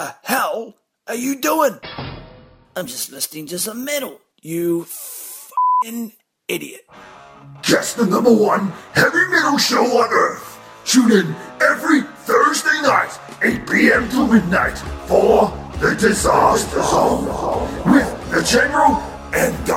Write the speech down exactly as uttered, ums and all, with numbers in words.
the hell are you doing? I'm just listening to some metal, you f***ing idiot. Just the number one heavy metal show on earth. Tune in every Thursday night, eight p.m. to midnight, for The Disaster Zone with the General and